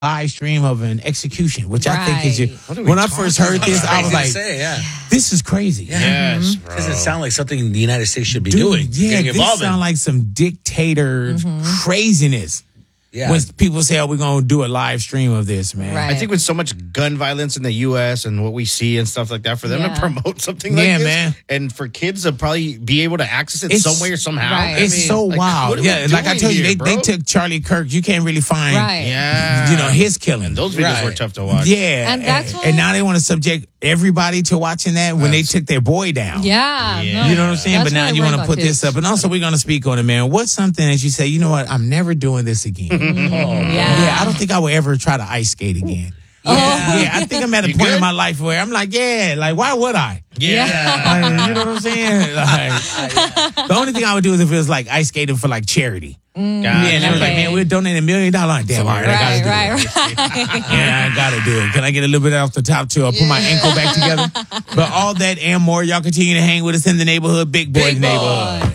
live stream of an execution, which I think is Right. when I first heard this, I was like, yeah. this is crazy. Yes, It doesn't sound like something the United States should be Dude, doing. yeah, Getting this involved in. sound like some dictator craziness. Yeah. When people say, "Oh, we're gonna do a live stream of this, man." Right. I think with so much gun violence in the U.S. and what we see and stuff like that, for them Yeah. to promote something like Yeah, this, man. and for kids to probably be able to access it It's- some way or somehow, Right. It's so like, wild. what are we Yeah, like I doing told you, here, they bro? took Charlie Kirk. You can't really find, Right. Yeah, his killing. Those videos Right. were tough to watch. Yeah, And that's why- and now they want to subject everybody to watching that when they took their boy down. Yeah. Yeah. no, You know what I'm saying? that's But now what I you worry want to about put kids. this up. And also, we're going to speak on it, man. What's something that you say, you know what? I'm never doing this again. Yeah, I don't think I would ever try to ice skate again. Yeah, I think I'm at a You point in good? my life where I'm like, yeah, like, why would I? Yeah. Like, you know what I'm saying? Like, the only thing I would do is if it was like ice skating for like charity. Yeah, and they was like, Okay. man, we're donating $1 million. Damn, all right, I gotta Right, do it. right. Yeah, I gotta do it. Can I get a little bit off the top too? I'll put my ankle back together. But all that and more, y'all continue to hang with us in the neighborhood, Big Boys Neighborhood.